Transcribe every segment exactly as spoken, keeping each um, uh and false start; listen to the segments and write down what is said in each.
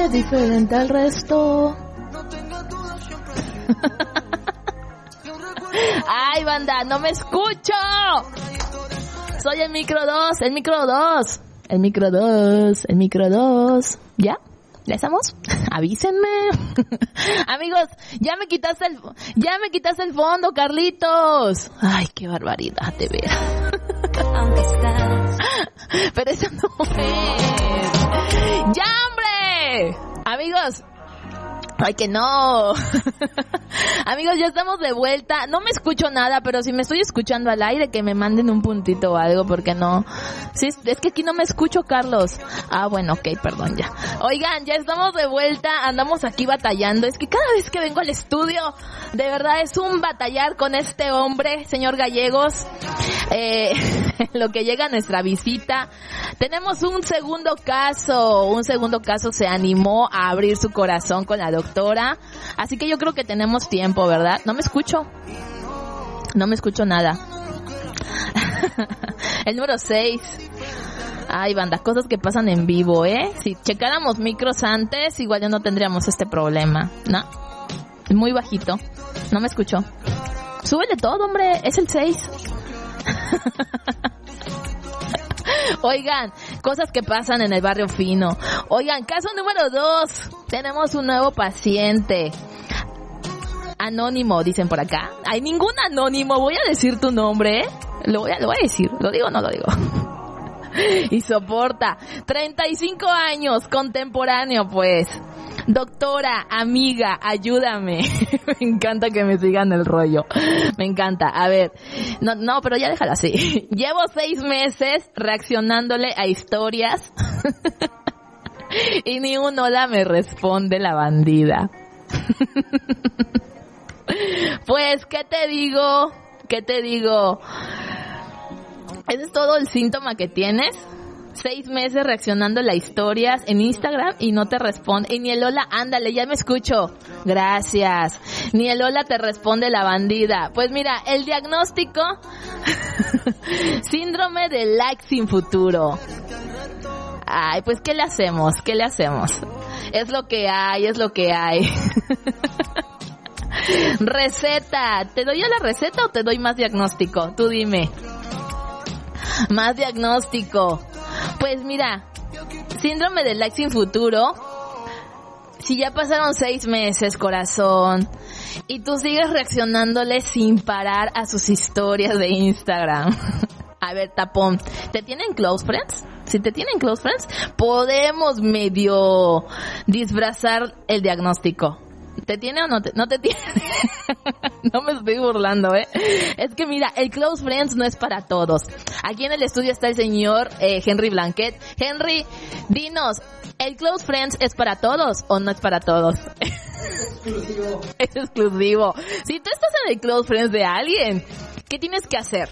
es diferente al resto. Ay, banda, no me escucho. Soy el micro dos, el micro dos, el micro dos, el micro dos. ¿Ya? ¿Ya estamos? Avísenme. Amigos, ya me quitaste el, ya me quitaste el fondo, Carlitos. Ay, qué barbaridad, de veras. Pero eso no es. ¡Ya, hombre! Amigos. Ay, que no. Amigos, ya estamos de vuelta. No me escucho nada, pero si me estoy escuchando al aire, que me manden un puntito o algo, porque no. Sí, es que aquí no me escucho, Carlos. Ah, bueno, ok, perdón, ya. Oigan, ya estamos de vuelta. Andamos aquí batallando. Es que cada vez que vengo al estudio, de verdad es un batallar con este hombre, señor Gallegos. Eh, lo que llega a nuestra visita. Tenemos un segundo caso. Un segundo caso se animó a abrir su corazón con la doctora. Así que yo creo que tenemos tiempo, ¿verdad? No me escucho. No me escucho nada. El número seis. Ay, banda, cosas que pasan en vivo, ¿eh? Si checáramos micros antes, igual ya no tendríamos este problema, ¿no? Muy bajito. No me escucho. Súbele todo, hombre. Es el seis. Oigan, cosas que pasan en el barrio fino. Oigan, caso número dos. Tenemos un nuevo paciente. Anónimo, dicen por acá. Hay ningún anónimo. Voy a decir tu nombre, ¿eh? Lo voy a, lo voy a decir. ¿Lo digo o no lo digo? Y soporta. treinta y cinco años, contemporáneo, pues. Doctora, amiga, ayúdame. Me encanta que me sigan el rollo. Me encanta. A ver, no, no, pero ya déjala así. Llevo seis meses reaccionándole a historias y ni un hola me responde la bandida. Pues, ¿qué te digo? ¿Qué te digo? ¿Ese es todo el síntoma que tienes? Seis meses reaccionando a historias en Instagram y no te responde. Y ni el hola, ándale, ya me escucho. Gracias. Ni el hola te responde la bandida. Pues mira, el diagnóstico, síndrome de like sin futuro. Ay, pues ¿qué le hacemos? ¿Qué le hacemos? Es lo que hay, es lo que hay. Receta. ¿Te doy yo la receta o te doy más diagnóstico? Tú dime. Más diagnóstico. Pues mira, síndrome de like sin futuro. Si ya pasaron seis meses, corazón, y tú sigues reaccionándole sin parar a sus historias de Instagram. A ver, tapón, ¿te tienen close friends? Si te tienen close friends, podemos medio disfrazar el diagnóstico. ¿Te tiene o no te, no te tiene? No me estoy burlando, ¿eh? Es que mira, el close friends no es para todos. Aquí en el estudio está el señor eh, Henry Blanquet. Henry, dinos, ¿el close friends es para todos o no es para todos? Es exclusivo. Es exclusivo. Si tú estás en el close friends de alguien, ¿qué tienes que hacer?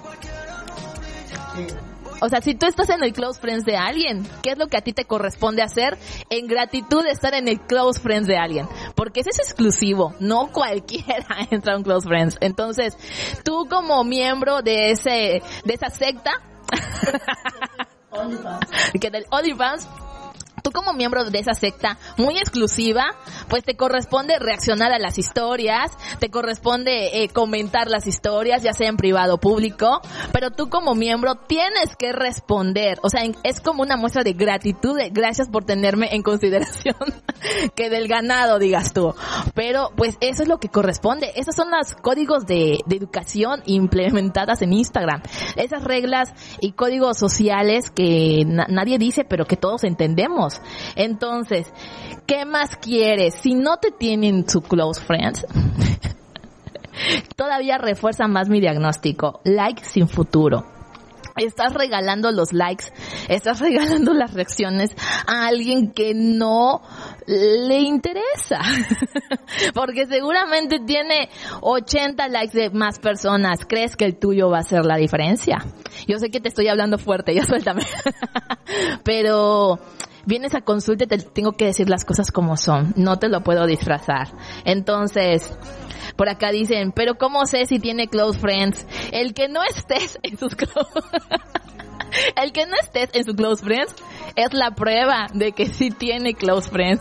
Sí. O sea, si tú estás en el close friends de alguien, ¿qué es lo que a ti te corresponde hacer en gratitud de estar en el close friends de alguien? Porque ese es exclusivo, no cualquiera entra a un close friends. Entonces, tú como miembro de ese, de esa secta, OnlyFans. que del OnlyFans, tú como miembro de esa secta muy exclusiva, pues te corresponde reaccionar a las historias, te corresponde eh, comentar las historias, ya sea en privado o público, pero tú como miembro tienes que responder. O sea, es como una muestra de gratitud, de gracias por tenerme en consideración, que del ganado, digas tú. Pero pues eso es lo que corresponde. Esos son los códigos de, de educación implementadas en Instagram. Esas reglas y códigos sociales que na- nadie dice, pero que todos entendemos. Entonces, ¿qué más quieres? Si no te tienen su close friends, todavía refuerza más mi diagnóstico. Like sin futuro. Estás regalando los likes, estás regalando las reacciones a alguien que no le interesa. Porque seguramente tiene ochenta likes de más personas. ¿Crees que el tuyo va a hacer la diferencia? Yo sé que te estoy hablando fuerte, ya suéltame. Pero vienes a consulta y te tengo que decir las cosas como son. No te lo puedo disfrazar. Entonces, por acá dicen, pero ¿cómo sé si tiene close friends? El que no estés en sus close... El que no estés en su close friends es la prueba de que sí tiene close friends.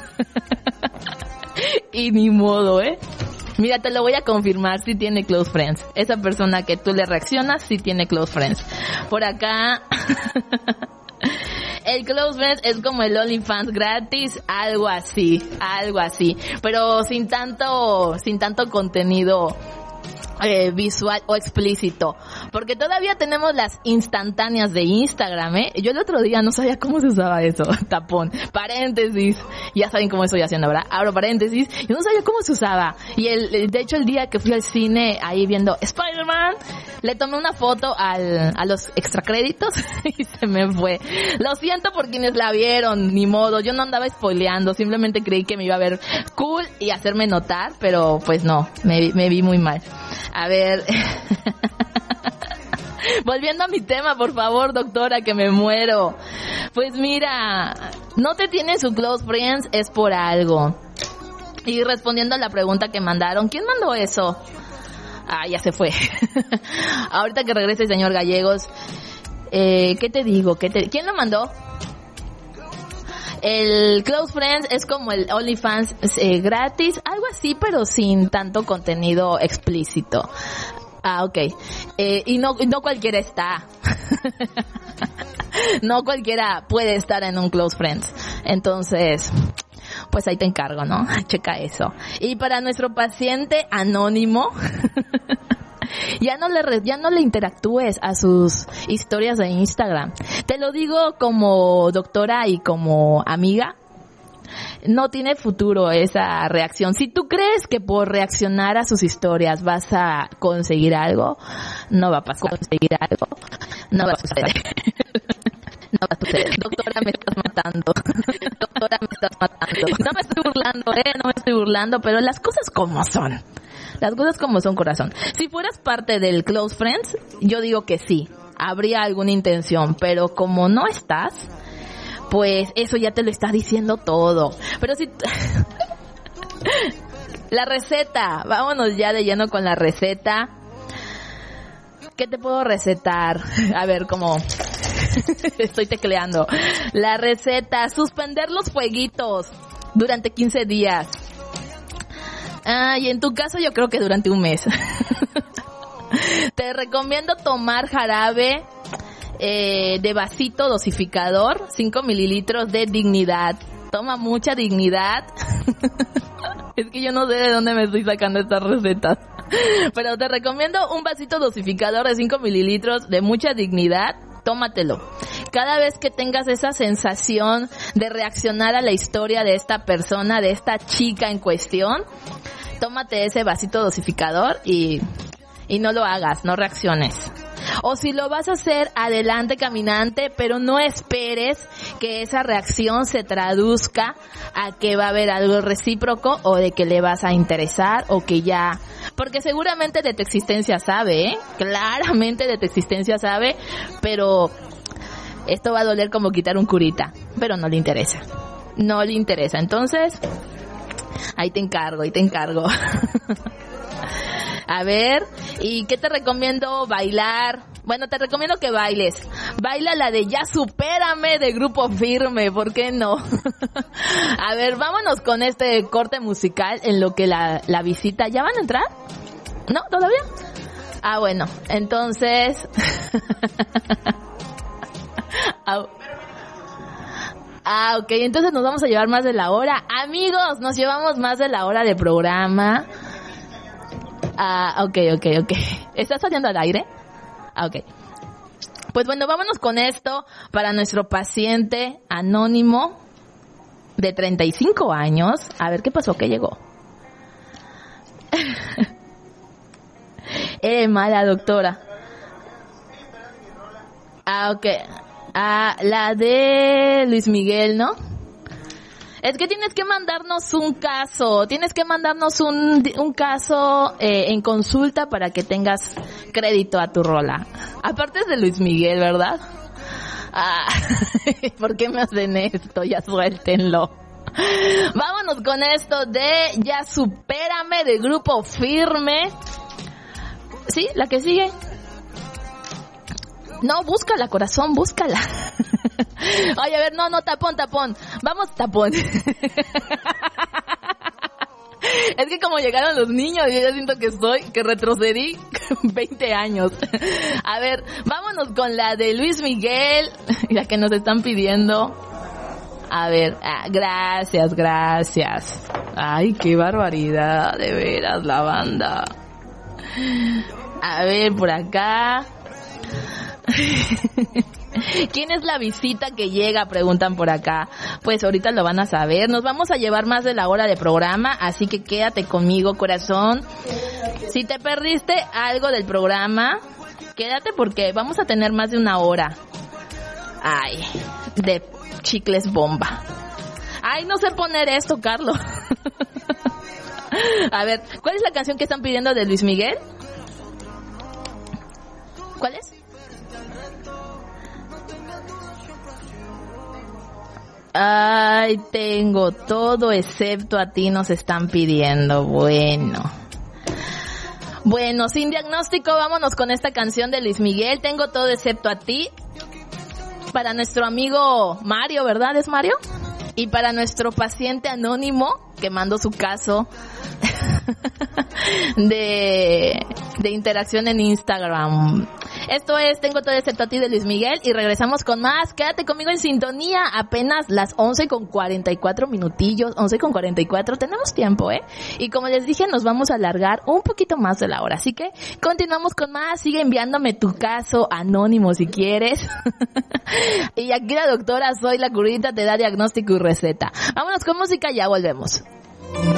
Y ni modo, ¿eh? Mira, te lo voy a confirmar, sí tiene close friends. Esa persona que tú le reaccionas, sí tiene close friends. Por acá... El close friends es como el OnlyFans gratis, algo así, algo así. Pero sin tanto, sin tanto contenido... Eh, visual o explícito, porque todavía tenemos las instantáneas de Instagram, ¿eh? Yo el otro día no sabía cómo se usaba eso, tapón, paréntesis, ya saben cómo estoy haciendo, ¿verdad? Abro paréntesis, yo no sabía cómo se usaba, y el, de hecho el día que fui al cine, ahí viendo Spider-Man, le tomé una foto al, a los extracréditos y se me fue. Lo siento por quienes la vieron, ni modo, yo no andaba spoileando, simplemente creí que me iba a ver cool y hacerme notar, pero pues no, me, me vi muy mal. A ver, volviendo a mi tema, por favor, doctora, que me muero. Pues mira, no te tienen su close friends, es por algo. Y respondiendo a la pregunta que mandaron, ¿quién mandó eso? Ah, ya se fue. Ahorita que regrese el señor Gallegos, eh, ¿qué te digo? ¿Qué te... ¿Quién lo mandó? El close friends es como el OnlyFans eh, gratis, algo así, pero sin tanto contenido explícito. Ah, ok. Eh, y no, no cualquiera está. No cualquiera puede estar en un close friends. Entonces, pues ahí te encargo, ¿no? Checa eso. Y para nuestro paciente anónimo, ya no le ya no le interactúes a sus historias de Instagram. Te lo digo como doctora y como amiga. No tiene futuro esa reacción. Si tú crees que por reaccionar a sus historias vas a conseguir algo, no va a pasar. Conseguir algo, no va a suceder. No va a suceder. Doctora, me estás matando. Doctora, me estás matando. No me estoy burlando, eh, no me estoy burlando, pero las cosas como son. Las cosas como son, corazón. Si fueras parte del close friends, yo digo que sí, habría alguna intención, pero como no estás, pues eso ya te lo está diciendo todo. Pero si... La receta, vámonos ya de lleno con la receta. ¿Qué te puedo recetar? A ver, como... Estoy tecleando. La receta, suspender los fueguitos durante quince días. Ah, y en tu caso yo creo que durante un mes. Te recomiendo tomar jarabe eh, de vasito dosificador, cinco mililitros de Dignidad. Toma mucha Dignidad. Es que yo no sé de dónde me estoy sacando estas recetas. Pero te recomiendo un vasito dosificador de cinco mililitros de mucha Dignidad. Tómatelo. Cada vez que tengas esa sensación de reaccionar a la historia de esta persona, de esta chica en cuestión, tómate ese vasito dosificador y, y no lo hagas, no reacciones. O si lo vas a hacer, adelante caminante, pero no esperes que esa reacción se traduzca a que va a haber algo recíproco o de que le vas a interesar o que ya... Porque seguramente de tu existencia sabe, ¿eh? Claramente de tu existencia sabe, pero esto va a doler como quitar un curita, pero no le interesa. No le interesa. Entonces, ahí te encargo, ahí te encargo. A ver, ¿y qué te recomiendo bailar? Bueno, te recomiendo que bailes. Baila la de Ya Supérame de Grupo Firme, ¿por qué no? A ver, vámonos con este corte musical en lo que la, la visita... ¿Ya van a entrar? ¿No? ¿Todavía? Ah, bueno, entonces... Ah, ok, entonces nos vamos a llevar más de la hora. Amigos, nos llevamos más de la hora de programa. Ah, ok, ok, ok. ¿Estás saliendo al aire? Ah, ok. Pues bueno, vámonos con esto para nuestro paciente anónimo de treinta y cinco años. A ver, ¿qué pasó? ¿Qué llegó? Eh, mala doctora. Ah, ok. Ah, la de Luis Miguel, ¿no? Es que tienes que mandarnos un caso, tienes que mandarnos un, un caso eh, en consulta para que tengas crédito a tu rola. Aparte es de Luis Miguel, ¿verdad? Ah, ¿por qué me hacen esto? Ya suéltenlo. Vámonos con esto de Ya Supérame de Grupo Firme. ¿Sí? ¿La que sigue? No, búscala, corazón, búscala. Oye, a ver, no, no, tapón, tapón. Vamos, tapón. Es que como llegaron los niños, yo ya siento que estoy, que retrocedí veinte años. A ver, vámonos con la de Luis Miguel, la que nos están pidiendo. A ver, ah, gracias, gracias. Ay, qué barbaridad, de veras, la banda. A ver, por acá. ¿Quién es la visita que llega? Preguntan por acá. Pues ahorita lo van a saber. Nos vamos a llevar más de la hora de programa, así que quédate conmigo, corazón. Si te perdiste algo del programa, quédate porque vamos a tener más de una hora. Ay, de chicles bomba. Ay, no sé poner esto, Carlos. A ver, ¿cuál es la canción que están pidiendo de Luis Miguel? ¿Cuál es? Ay, tengo todo excepto a ti, nos están pidiendo. Bueno. Bueno, sin diagnóstico, vámonos con esta canción de Luis Miguel. Tengo todo excepto a ti. Para nuestro amigo Mario, ¿verdad? ¿Es Mario? Y para nuestro paciente anónimo que mandó su caso de, de interacción en Instagram. Esto es Tengo todo excepto a ti de Luis Miguel y regresamos con más. Quédate conmigo en sintonía, apenas las once con cuarenta y cuatro minutillos, once con cuarenta y cuatro, tenemos tiempo, ¿eh? Y como les dije, nos vamos a alargar un poquito más de la hora, así que continuamos con más. Sigue enviándome tu caso anónimo si quieres. Y aquí la doctora Soy la Curita te da diagnóstico y receta. Vámonos con música y ya volvemos.